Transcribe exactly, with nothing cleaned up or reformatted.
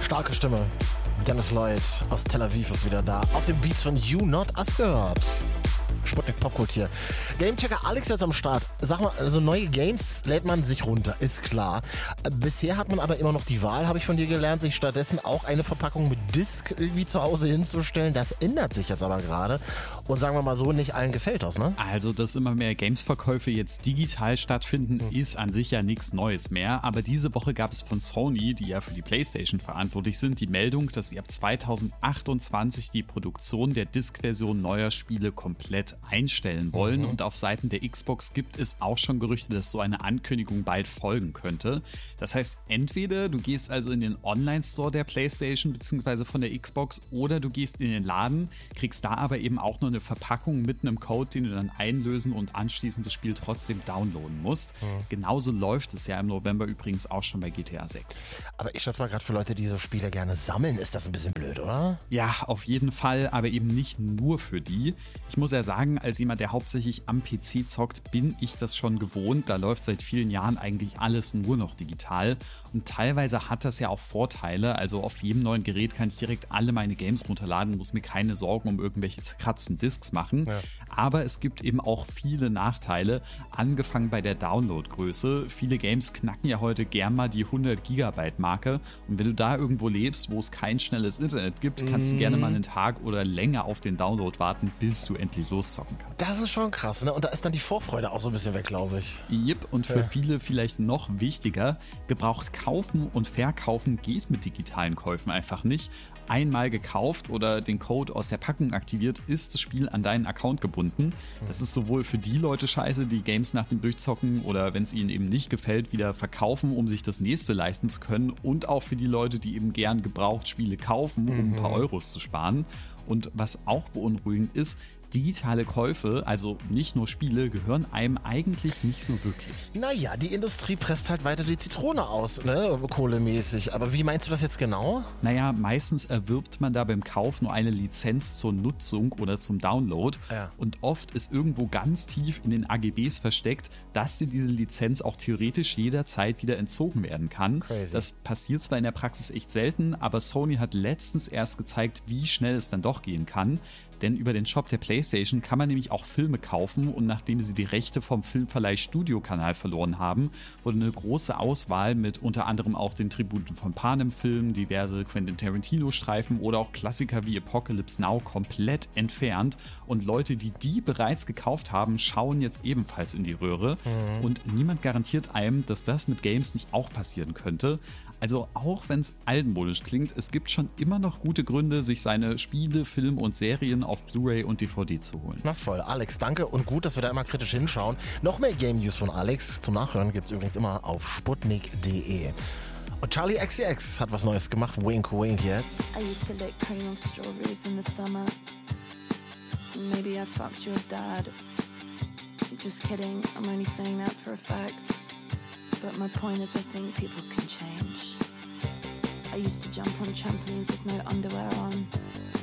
Starke Stimme. Dennis Lloyd aus Tel Aviv ist wieder da. Auf dem Beats von You Not Us gehört. Sputnik Popkult hier. Gamechecker Alex jetzt am Start. Sag mal, also neue Games lädt man sich runter, ist klar. Bisher hat man aber immer noch die Wahl, habe ich von dir gelernt, sich stattdessen auch eine Verpackung mit Disc irgendwie zu Hause hinzustellen. Das ändert sich jetzt aber gerade. Und sagen wir mal so, nicht allen gefällt das, ne? Also, dass immer mehr Games-Verkäufe jetzt digital stattfinden, mhm. ist an sich ja nichts Neues mehr. Aber diese Woche gab es von Sony, die ja für die PlayStation verantwortlich sind, die Meldung, dass sie ab zweitausendachtundzwanzig die Produktion der Disc-Version neuer Spiele komplett einstellen wollen. Mhm. Und auf Seiten der Xbox gibt es auch schon Gerüchte, dass so eine Ankündigung bald folgen könnte. Das heißt, entweder du gehst also in den Online-Store der PlayStation bzw. von der Xbox oder du gehst in den Laden, kriegst da aber eben auch nur eine Verpackung mit einem Code, den du dann einlösen und anschließend das Spiel trotzdem downloaden musst. Mhm. Genauso läuft es ja im November übrigens auch schon bei G T A sechs. Aber ich schätze mal, gerade für Leute, die so Spiele gerne sammeln, ist das ein bisschen blöd, oder? Ja, auf jeden Fall, aber eben nicht nur für die. Ich muss ja sagen, als jemand, der hauptsächlich am P C zockt, bin ich das schon gewohnt. Da läuft seit vielen Jahren eigentlich alles nur noch digital. Und teilweise hat das ja auch Vorteile. Also auf jedem neuen Gerät kann ich direkt alle meine Games runterladen, muss mir keine Sorgen um irgendwelche zerkratzten Discs machen. Ja. Aber es gibt eben auch viele Nachteile, angefangen bei der Downloadgröße. Viele Games knacken ja heute gern mal die hundert Gigabyte Marke. Und wenn du da irgendwo lebst, wo es kein schnelles Internet gibt, kannst du mm. gerne mal einen Tag oder länger auf den Download warten, bis du endlich loszocken kannst. Das ist schon krass, ne? Und da ist dann die Vorfreude auch so ein bisschen weg, glaube ich. Jep, und für ja. viele vielleicht noch wichtiger, gebraucht kaufen und verkaufen geht mit digitalen Käufen einfach nicht. Einmal gekauft oder den Code aus der Packung aktiviert, ist das Spiel an deinen Account gebunden. Das ist sowohl für die Leute scheiße, die Games nach dem Durchzocken oder wenn es ihnen eben nicht gefällt, wieder verkaufen, um sich das nächste leisten zu können, und auch für die Leute, die eben gern gebraucht Spiele kaufen, um ein paar Euros zu sparen. Und was auch beunruhigend ist, digitale Käufe, also nicht nur Spiele, gehören einem eigentlich nicht so wirklich. Naja, die Industrie presst halt weiter die Zitrone aus, ne, kohlemäßig. Aber wie meinst du das jetzt genau? Naja, meistens erwirbt man da beim Kauf nur eine Lizenz zur Nutzung oder zum Download. Ja. Und oft ist irgendwo ganz tief in den A G Bs versteckt, dass dir diese Lizenz auch theoretisch jederzeit wieder entzogen werden kann. Crazy. Das passiert zwar in der Praxis echt selten, aber Sony hat letztens erst gezeigt, wie schnell es dann doch gehen kann. Denn über den Shop der PlayStation kann man nämlich auch Filme kaufen, und nachdem sie die Rechte vom Filmverleih Studio-Kanal verloren haben, wurde eine große Auswahl mit unter anderem auch den Tributen von Panem-Filmen, diverse Quentin Tarantino-Streifen oder auch Klassiker wie Apocalypse Now komplett entfernt. Und Leute, die die bereits gekauft haben, schauen jetzt ebenfalls in die Röhre. Mhm. Und niemand garantiert einem, dass das mit Games nicht auch passieren könnte. Also auch wenn es altmodisch klingt, es gibt schon immer noch gute Gründe, sich seine Spiele, Filme und Serien auf Blu-ray und D V D zu holen. Na voll, Alex, danke und gut, dass wir da immer kritisch hinschauen. Noch mehr Game News von Alex zum Nachhören gibt's übrigens immer auf sputnik punkt de. Und Charlie X C X hat was Neues gemacht, wink wink jetzt. I used to lick cream of strawberries in the summer. Maybe I fucked your dad. Just kidding, I'm only saying that for a fact. But my point is I think people can change. I used to jump on trampolines with no underwear on.